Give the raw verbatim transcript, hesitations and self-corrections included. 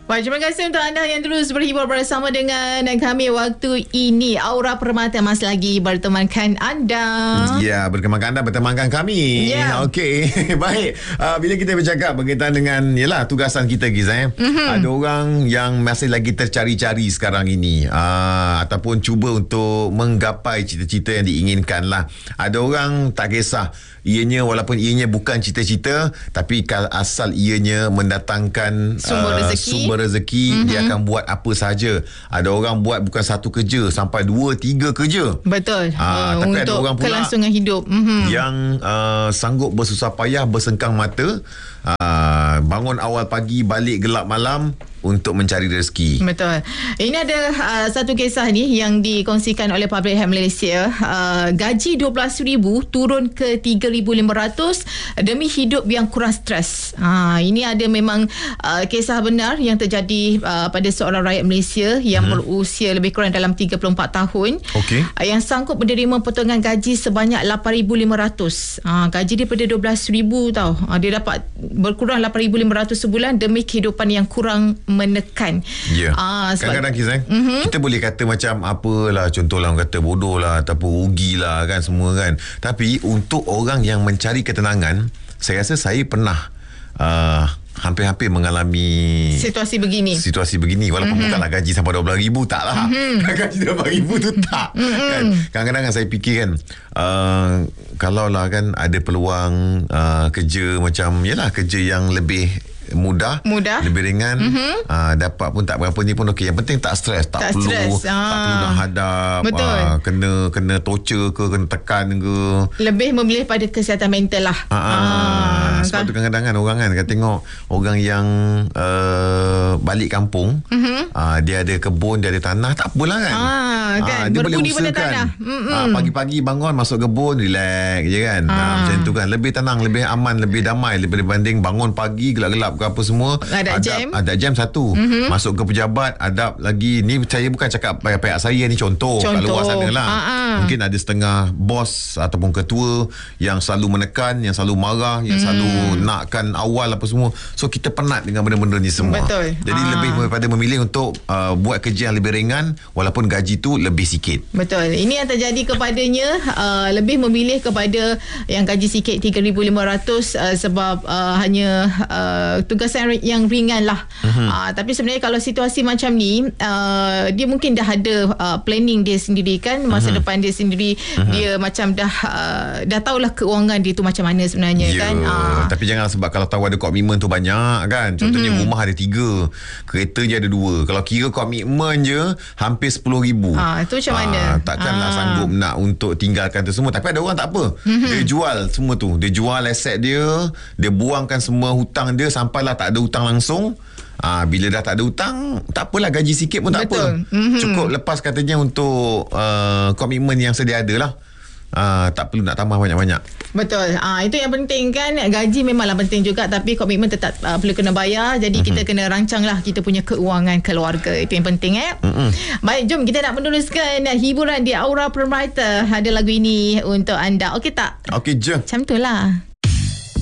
Baik, terima kasih untuk anda yang terus berhibur bersama dengan kami waktu ini. Aura Permata masih lagi bertemankan anda. Ya, bertemankan anda, bertemankan kami. Ya. Okey, baik. Uh, bila kita bercakap berkaitan dengan yalah tugasan kita, Giz, eh. Mm-hmm. Ada orang yang masih lagi tercari-cari sekarang ini, uh, ataupun cuba untuk menggapai cita-cita yang diinginkan lah. Ada orang tak kisah ianya, walaupun ianya bukan cita-cita, tapi asal ianya mendatangkan sumber rezeki, uh, sumber rezeki, mm-hmm. dia akan buat apa sahaja. Ada orang buat bukan satu kerja, sampai dua, tiga kerja. Betul. Uh, uh, tapi ada untuk orang pula kelangsungan hidup, mm-hmm. yang uh, sanggup bersusah payah, bersengkang mata, uh, bangun awal pagi, balik gelap malam untuk mencari rezeki. Betul. Ini ada uh, satu kisah ni yang dikongsikan oleh Public Health Malaysia. Uh, gaji dua belas ribu turun ke tiga ribu lima ratus demi hidup yang kurang stres. Uh, ini ada memang uh, kisah benar yang terjadi uh, pada seorang rakyat Malaysia yang hmm. berusia lebih kurang dalam tiga puluh empat tahun. Okey. Uh, yang sanggup menerima potongan gaji sebanyak lapan ribu lima ratus. Uh, gaji dia pada dua belas ribu tau. Uh, dia dapat berkurang lapan ribu lima ratus sebulan demi kehidupan yang kurang menekan. Ya. Ah, Kadang-kadang Kiz, eh, mm-hmm. kita boleh kata macam apalah, contohlah orang kata bodoh lah ataupun rugi lah kan, semua kan. Tapi untuk orang yang mencari ketenangan, saya rasa saya pernah uh, hampir-hampir mengalami situasi begini. Situasi begini walaupun mm-hmm. bukanlah gaji sampai dua belas ribu, taklah. Mm-hmm. Gaji dua belas ribu tu tak. Mm-hmm. Kan? Kadang-kadang saya fikir kan, uh, kalaulah kan ada peluang uh, kerja macam yalah kerja yang lebih mudah, mudah, lebih ringan, mm-hmm. uh, dapat pun tak berapa ni pun okey. Yang penting tak stres, tak, tak perlu stress. tak ah. perlu nak hadap, uh, kena kena torture ke, kena tekan ke. Lebih memilih pada kesihatan mental lah. Uh, uh, uh, sebab kan? tu kadang-kadang kan orang kan kata tengok orang yang uh, balik kampung, mm-hmm. uh, dia ada kebun, dia ada tanah, tak apalah kan. Ah, kan? Uh, dia boleh usahakan. Uh, pagi-pagi bangun masuk kebun, relax je kan. Ah. Uh, macam tu kan. Lebih tenang, lebih aman, lebih damai daripada banding bangun pagi gelap-gelap ke apa semua, ada adab, jam ada jam satu, mm-hmm. masuk ke pejabat, adab lagi. Ni saya bukan cakap pihak saya ni, contoh, contoh. kat luar sana lah. Uh-huh. Mungkin ada setengah bos ataupun ketua yang selalu menekan, yang selalu marah, yang mm. selalu nakkan awal apa semua. So kita penat dengan benda-benda ni semua. Betul. Jadi uh. lebih daripada memilih untuk uh, buat kerja yang lebih ringan walaupun gaji tu lebih sikit. Betul. Ini yang terjadi kepadanya, uh, lebih memilih kepada yang gaji sikit tiga ribu lima ratus uh, sebab uh, hanya uh, tugasan yang ringan lah. Uh-huh. Uh, tapi sebenarnya kalau situasi macam ni, uh, dia mungkin dah ada uh, planning dia sendiri kan, masa uh-huh. depan dia sendiri, uh-huh. dia macam dah uh, dah tahulah keuangan dia tu macam mana sebenarnya. Yeah. Kan. Uh. Tapi jangan sebab kalau tahu ada komitmen tu banyak kan. Contohnya uh-huh. rumah ada tiga, kereta je ada dua. Kalau kira komitmen je hampir sepuluh ribu. Uh, itu macam mana? Uh, takkanlah uh. sanggup nak untuk tinggalkan tu semua. Tapi ada orang tak apa. Uh-huh. Dia jual semua tu. Dia jual aset dia, dia buangkan semua hutang dia sampai lah tak ada hutang langsung. Ah, bila dah tak ada hutang, tak apalah, gaji sikit pun tak Betul. apa. Mm-hmm. Cukup lepas katanya untuk uh, komitmen yang sedia ada lah. Ah, tak perlu nak tambah banyak-banyak. Betul. Ah, itu yang penting kan. Gaji memanglah penting juga, tapi komitmen tetap uh, perlu kena bayar. Jadi mm-hmm. kita kena rancang lah kita punya keuangan keluarga. Itu yang penting eh. Mm-hmm. Baik, jom kita nak meneruskan hiburan di Aura Permata. Ada lagu ini untuk anda. Okey tak? Okey je. Macam tu lah.